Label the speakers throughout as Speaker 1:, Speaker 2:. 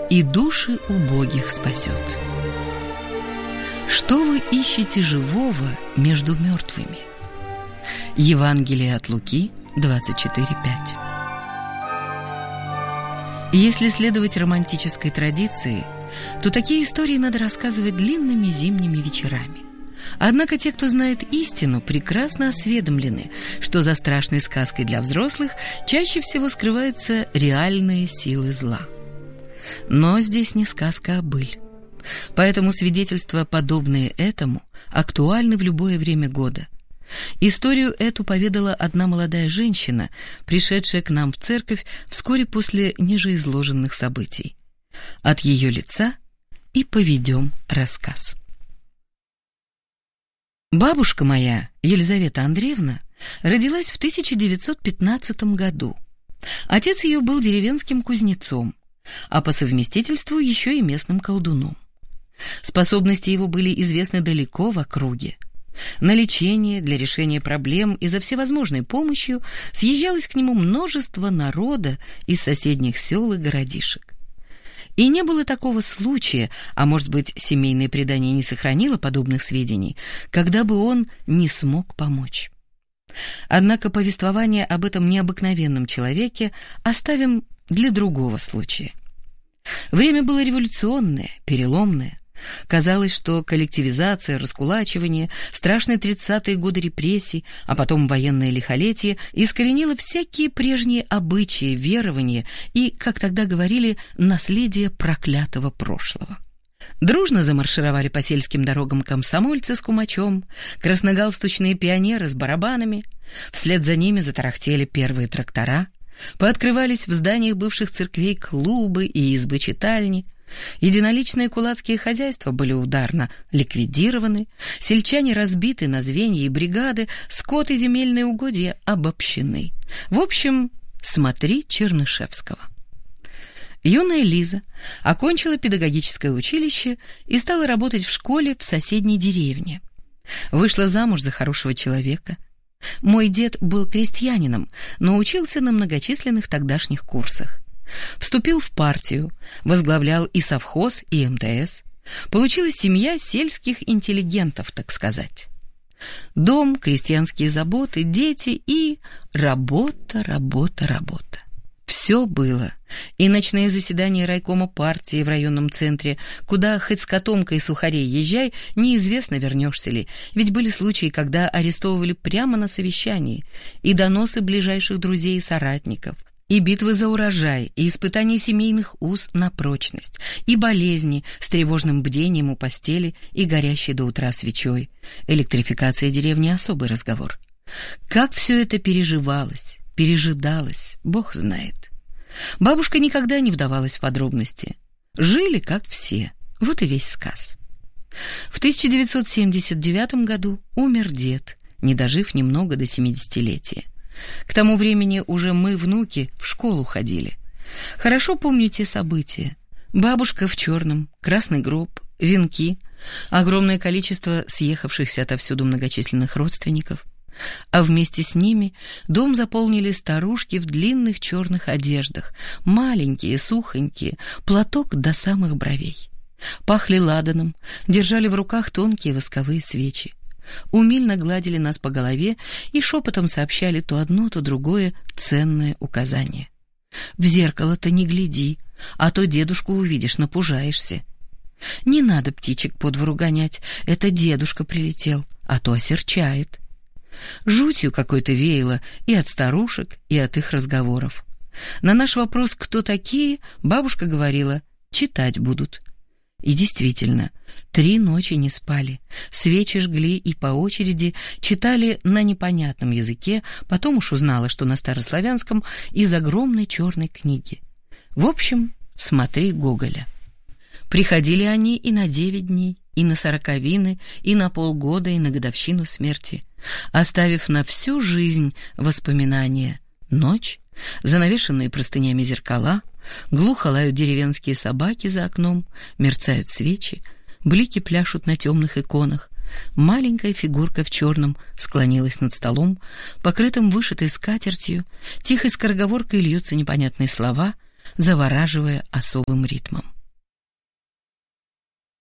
Speaker 1: и души убогих спасет. Что вы ищете живого между мертвыми? Евангелие от Луки 24:5. Если следовать романтической традиции, то такие истории надо рассказывать длинными зимними вечерами. Однако те, кто знает истину, прекрасно осведомлены, что за страшной сказкой для взрослых чаще всего скрываются реальные силы зла. Но здесь не сказка, а быль. Поэтому свидетельства, подобные этому, актуальны в любое время года. Историю эту поведала одна молодая женщина, пришедшая к нам в церковь вскоре после нижеизложенных событий. От ее лица и поведем рассказ. Бабушка моя, Елизавета Андреевна, родилась в 1915 году. Отец ее был деревенским кузнецом, а по совместительству еще и местным колдуном. Способности его были известны далеко в округе. На лечение, для решения проблем и за всевозможной помощью съезжалось к нему множество народа из соседних сел и городишек. И не было такого случая, а может быть, семейное предание не сохранило подобных сведений, когда бы он не смог помочь. Однако повествование об этом необыкновенном человеке оставим для другого случая. Время было революционное, переломное. Казалось, что коллективизация, раскулачивание, страшные 30-е годы репрессий, а потом военное лихолетие искоренило всякие прежние обычаи, верования и, как тогда говорили, наследие проклятого прошлого. Дружно замаршировали по сельским дорогам комсомольцы с кумачом, красногалстучные пионеры с барабанами, вслед за ними затарахтели первые трактора, пооткрывались в зданиях бывших церквей клубы и избы-читальни. Единоличные кулацкие хозяйства были ударно ликвидированы, сельчане разбиты на звенья и бригады, скот и земельные угодья обобщены. В общем, смотри Чернышевского. Юная Лиза окончила педагогическое училище и стала работать в школе в соседней деревне. Вышла замуж за хорошего человека. Мой дед был крестьянином, но учился на многочисленных тогдашних курсах. Вступил в партию, возглавлял и совхоз, и МТС. Получилась семья сельских интеллигентов, так сказать. Дом, крестьянские заботы, дети и работа. Все было. И ночные заседания райкома партии в районном центре, куда хоть с котомкой сухарей езжай, неизвестно, вернешься ли, ведь были случаи, когда арестовывали прямо на совещании, и доносы ближайших друзей и соратников, и битвы за урожай, и испытания семейных уз на прочность, и болезни с тревожным бдением у постели и горящей до утра свечой. Электрификация деревни — особый разговор. Как все это переживалось, пережидалось, Бог знает. Бабушка никогда не вдавалась в подробности. Жили, как все. Вот и весь сказ. В 1979 году умер дед, не дожив немного до 70-летия. К тому времени уже мы, внуки, в школу ходили. Хорошо помню те события. Бабушка в черном, красный гроб, венки, огромное количество съехавшихся отовсюду многочисленных родственников. А вместе с ними дом заполнили старушки в длинных черных одеждах, маленькие, сухонькие, платок до самых бровей. Пахли ладаном, держали в руках тонкие восковые свечи. Умильно гладили нас по голове и шепотом сообщали то одно, то другое ценное указание. «В зеркало-то не гляди, а то дедушку увидишь, напужаешься. Не надо птичек по двору гонять, это дедушка прилетел, а то осерчает». Жутью какой-то веяло и от старушек, и от их разговоров. На наш вопрос «кто такие?» бабушка говорила «читать будут». И действительно, 3 ночи не спали, свечи жгли и по очереди читали на непонятном языке, потом уж узнала, что на старославянском, из огромной черной книги. В общем, смотри Гоголя. Приходили они и на 9 дней, и на 40-вины, и на полгода, и на годовщину смерти, оставив на всю жизнь воспоминания. Ночь, занавешенные простынями зеркала, глухо лают деревенские собаки за окном, мерцают свечи, блики пляшут на темных иконах. Маленькая фигурка в черном склонилась над столом, покрытым вышитой скатертью, тихой скороговоркой льются непонятные слова, завораживая особым ритмом.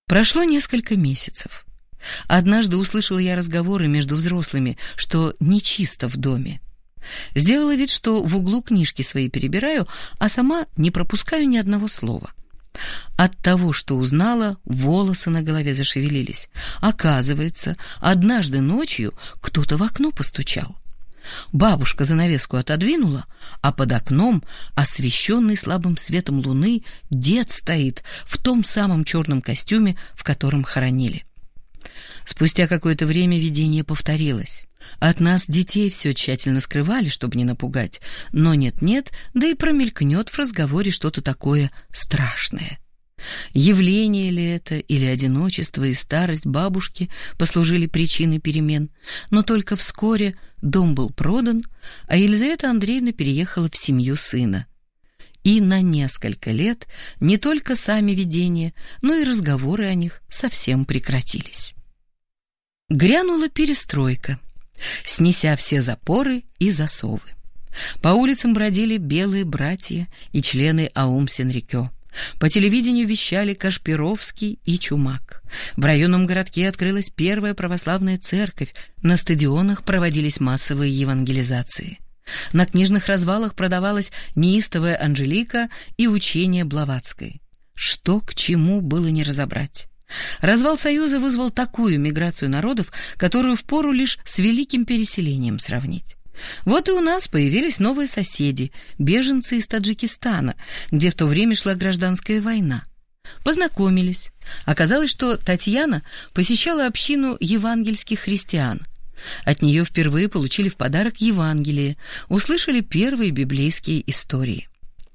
Speaker 1: Прошло несколько месяцев. Однажды услышала я разговоры между взрослыми, что нечисто в доме. Сделала вид, что в углу книжки свои перебираю, а сама не пропускаю ни одного слова. От того, что узнала, волосы на голове зашевелились. Оказывается, однажды ночью кто-то в окно постучал. Бабушка занавеску отодвинула, а под окном, освещенный слабым светом луны, дед стоит в том самом черном костюме, в котором хоронили. Спустя какое-то время видение повторилось. От нас, детей, все тщательно скрывали, чтобы не напугать, но нет-нет, да и промелькнет в разговоре что-то такое страшное. Явление ли это, или одиночество и старость бабушки послужили причиной перемен, но только вскоре дом был продан, а Елизавета Андреевна переехала в семью сына. И на несколько лет не только сами видения, но и разговоры о них совсем прекратились. Грянула перестройка, снеся все запоры и засовы. По улицам бродили белые братья и члены Аум Сенрикё. По телевидению вещали Кашпировский и Чумак. В районном городке открылась первая православная церковь, на стадионах проводились массовые евангелизации. На книжных развалах продавалась неистовая Анжелика и учение Блаватской. Что к чему было не разобрать. Развал Союза вызвал такую миграцию народов, которую впору лишь с великим переселением сравнить. Вот и у нас появились новые соседи, беженцы из Таджикистана, где в то время шла гражданская война. Познакомились. Оказалось, что Татьяна посещала общину евангельских христиан. От нее впервые получили в подарок Евангелие, услышали первые библейские истории.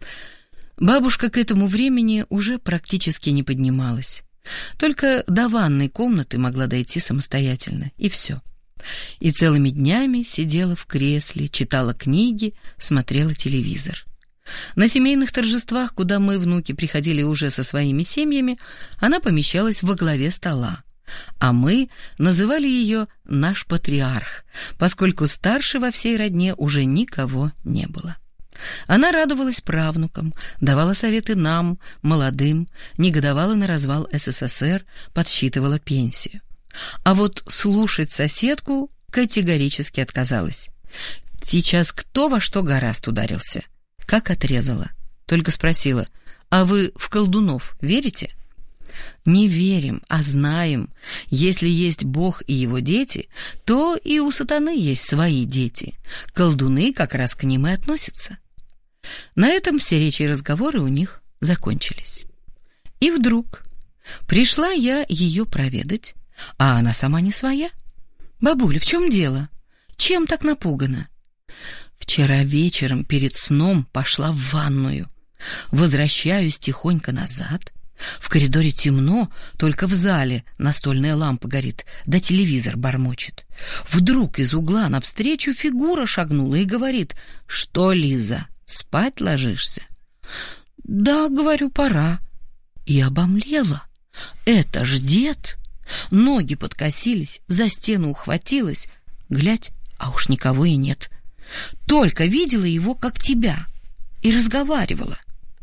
Speaker 1: Бабушка к этому времени уже практически не поднималась. Только до ванной комнаты могла дойти самостоятельно, и все. И целыми днями сидела в кресле, читала книги, смотрела телевизор. На семейных торжествах, куда мы, внуки, приходили уже со своими семьями, она помещалась во главе стола, а мы называли ее «наш патриарх», поскольку старше во всей родне уже никого не было. Она радовалась правнукам, давала советы нам, молодым, негодовала на развал СССР, подсчитывала пенсию. А вот слушать соседку категорически отказалась. Сейчас кто во что гораст ударился. Как отрезала. Только спросила: «А вы в колдунов верите?» «Не верим, а знаем. Если есть Бог и его дети, то и у сатаны есть свои дети. Колдуны как раз к ним и относятся». На этом все речи и разговоры у них закончились. И вдруг пришла я ее проведать, а она сама не своя. «Бабуля, в чем дело? Чем так напугана?» «Вчера вечером перед сном пошла в ванную. Возвращаюсь тихонько назад. В коридоре темно, только в зале настольная лампа горит, да телевизор бормочет. Вдруг из угла навстречу фигура шагнула и говорит: «Что, Лиза, спать ложишься?» «Да, — говорю, — пора». И обомлела. Это ж дед. Ноги подкосились, за стену ухватилась. Глядь, а уж никого и нет. Только видела его, как тебя, и разговаривала.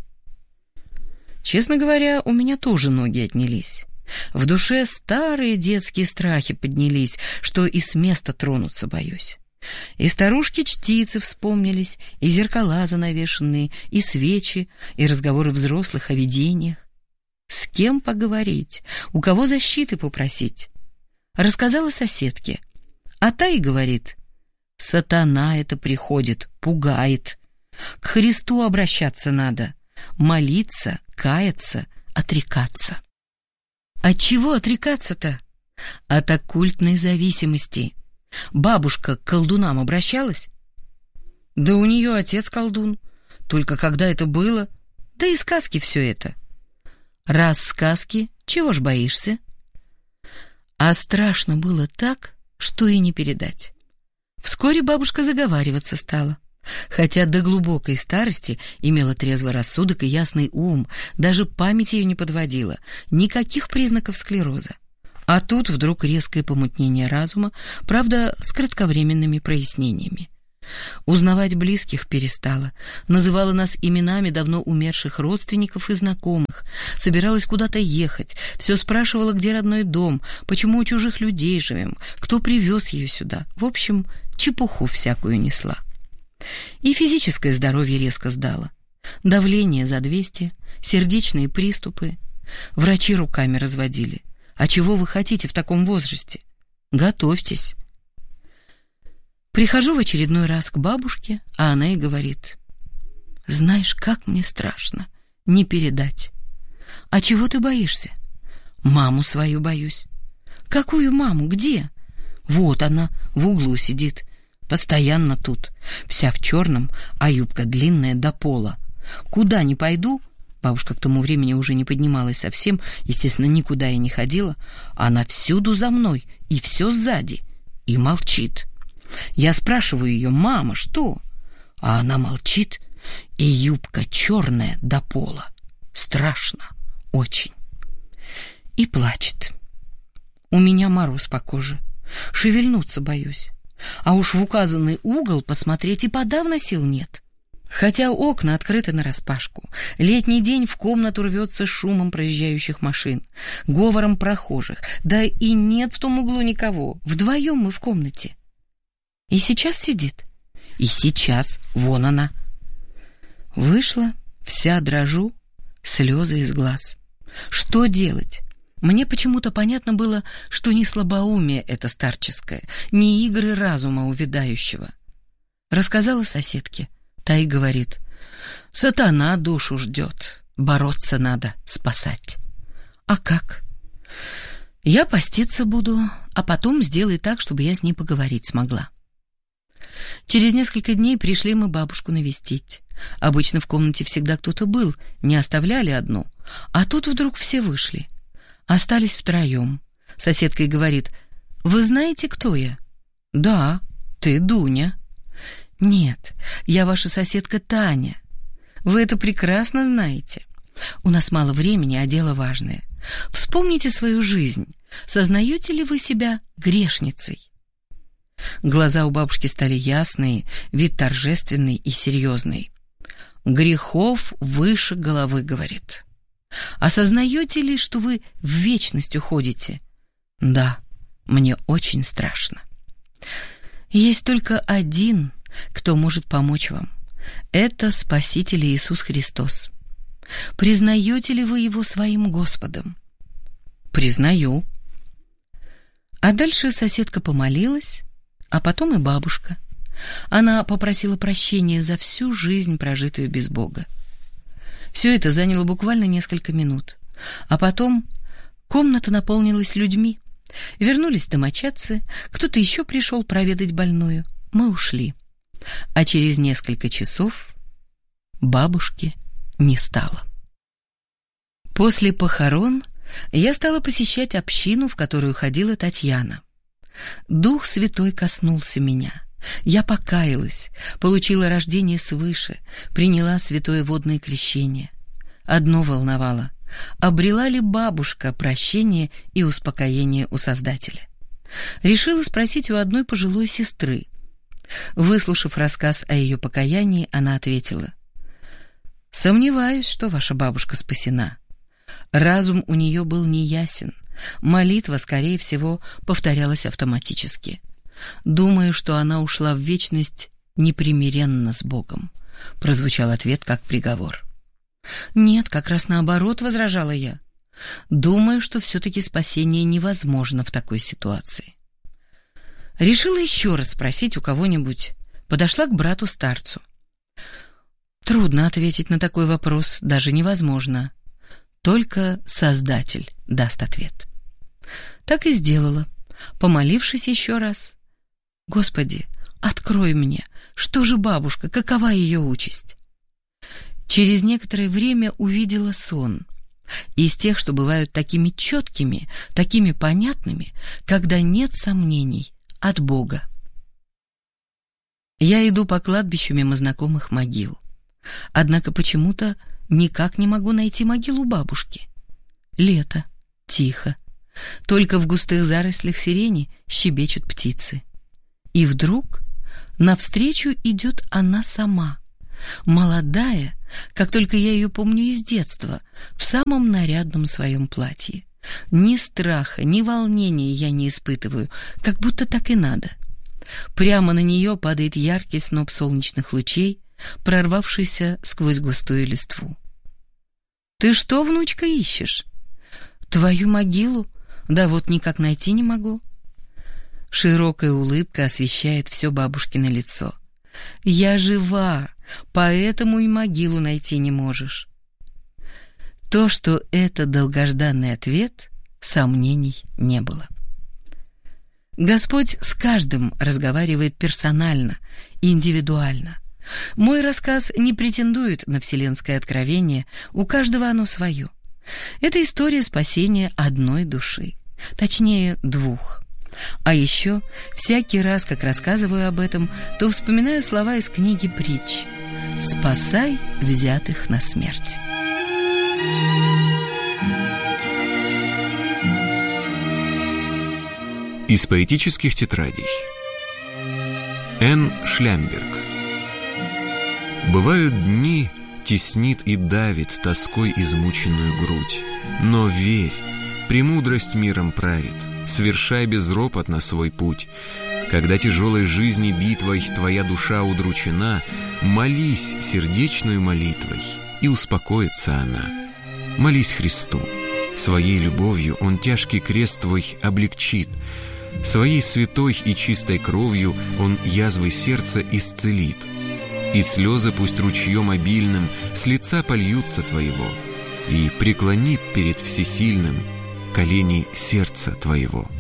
Speaker 1: Честно говоря, у меня тоже ноги отнялись. В душе старые детские страхи поднялись, что и с места тронуться боюсь. И старушки-чтицы вспомнились, и зеркала занавешенные, и свечи, и разговоры взрослых о видениях. С кем поговорить, у кого защиты попросить? Рассказала соседке, а та и говорит: «Сатана это приходит, пугает. К Христу обращаться надо, молиться, каяться, отрекаться». От чего отрекаться-то? От оккультной зависимости. Бабушка к колдунам обращалась? Да у нее отец колдун. Только когда это было? Да и сказки все это. Раз сказки, чего ж боишься? А страшно было так, что и не передать. Вскоре бабушка заговариваться стала. Хотя до глубокой старости имела трезвый рассудок и ясный ум, даже память ее не подводила, никаких признаков склероза. А тут вдруг резкое помутнение разума, правда, с кратковременными прояснениями. Узнавать близких перестала, называла нас именами давно умерших родственников и знакомых, собиралась куда-то ехать, все спрашивала, где родной дом, почему у чужих людей живем, кто привез ее сюда. В общем, чепуху всякую несла. И физическое здоровье резко сдало. Давление за 200, сердечные приступы. Врачи руками разводили. А чего вы хотите в таком возрасте? Готовьтесь. Прихожу в очередной раз к бабушке, а она и говорит: «Знаешь, как мне страшно, не передать». «А чего ты боишься?» «Маму свою боюсь». «Какую маму? Где?» «Вот она, в углу сидит. Постоянно тут. Вся в черном, а юбка длинная до пола. Куда ни пойду...» Бабушка к тому времени уже не поднималась совсем, естественно, никуда и не ходила. Она всюду за мной, и все сзади. И молчит. Я спрашиваю ее: «Мама, что?» А она молчит, и юбка черная до пола. Страшно. Очень. И плачет. У меня мороз по коже. Шевельнуться боюсь. А уж в указанный угол посмотреть и подавно сил нет. Хотя окна открыты нараспашку, летний день в комнату рвется шумом проезжающих машин, говором прохожих, да и нет в том углу никого, вдвоем мы в комнате. И сейчас сидит, и сейчас, вон она. Вышла, вся дрожу, слезы из глаз. Что делать? Мне почему-то понятно было, что не слабоумие это старческое, не игры разума увядающего. Рассказала соседке. Та и говорит: «Сатана душу ждет, бороться надо, спасать». «А как?» «Я поститься буду, а потом сделай так, чтобы я с ней поговорить смогла». Через несколько дней пришли мы бабушку навестить. Обычно в комнате всегда кто-то был, не оставляли одну, а тут вдруг все вышли. Остались втроем. Соседка и говорит: «Вы знаете, кто я?» «Да, ты Дуня». «Нет, я ваша соседка Таня. Вы это прекрасно знаете. У нас мало времени, а дело важное. Вспомните свою жизнь. Сознаете ли вы себя грешницей?» Глаза у бабушки стали ясные, вид торжественный и серьезный. «Грехов выше головы», — говорит. «Осознаете ли, что вы в вечность уходите?» «Да, мне очень страшно». «Есть только один, кто может помочь вам. Это Спаситель Иисус Христос. Признаете ли вы Его своим Господом?» «Признаю». А дальше соседка помолилась, а потом и бабушка. Она попросила прощения за всю жизнь, прожитую без Бога. Все это заняло буквально несколько минут. А потом комната наполнилась людьми. Вернулись домочадцы, кто-то еще пришел проведать больную. Мы ушли. А через несколько часов бабушки не стало. После похорон я стала посещать общину, в которую ходила Татьяна. Дух Святой коснулся меня. Я покаялась, получила рождение свыше, приняла святое водное крещение. Одно волновало: обрела ли бабушка прощение и успокоение у Создателя. Решила спросить у одной пожилой сестры. Выслушав рассказ о ее покаянии, она ответила: «Сомневаюсь, что ваша бабушка спасена. Разум у нее был неясен, молитва, скорее всего, повторялась автоматически. Думаю, что она ушла в вечность непримиренно с Богом», — прозвучал ответ как приговор. «Нет, как раз наоборот», — возражала я. «Думаю, что все-таки спасение невозможно в такой ситуации». Решила еще раз спросить у кого-нибудь. Подошла к брату-старцу. Трудно ответить на такой вопрос, даже невозможно. Только Создатель даст ответ. Так и сделала, помолившись еще раз. «Господи, открой мне, что же бабушка, какова ее участь?» Через некоторое время увидела сон. Из тех, что бывают такими четкими, такими понятными, когда нет сомнений, от Бога. Я иду по кладбищу мимо знакомых могил. Однако почему-то никак не могу найти могилу бабушки. Лето, тихо. Только в густых зарослях сирени щебечут птицы. И вдруг Навстречу идет она сама, молодая, как только я ее помню из детства, в самом нарядном своем платье. Ни страха, ни волнения я не испытываю, как будто так и надо. Прямо на нее падает яркий сноп солнечных лучей, прорвавшийся сквозь густую листву. «Ты что, внучка, ищешь?» «Твою могилу? Да вот никак найти не могу». Широкая улыбка освещает все бабушкино лицо. «Я жива, поэтому и могилу найти не можешь». То, что это долгожданный ответ, сомнений не было. Господь с каждым разговаривает персонально, индивидуально. Мой рассказ не претендует на вселенское откровение, у каждого оно свое. Это история спасения одной души, точнее, двух. А еще, всякий раз, как рассказываю об этом, то вспоминаю слова из книги притч: «Спасай взятых на смерть».
Speaker 2: Из поэтических тетрадей. Н. Шлямберг. Бывают дни, теснит и давит тоской измученную грудь. Но верь, премудрость миром правит, свершай безропотно свой путь. Когда тяжелой жизни битвой твоя душа удручена, молись сердечную молитвой, и успокоится она. Молись Христу, своей любовью Он тяжкий крест твой облегчит, своей святой и чистой кровью Он язвы сердца исцелит. И слезы пусть ручьем обильным с лица польются твоего, и преклони перед всесильным колени сердца твоего.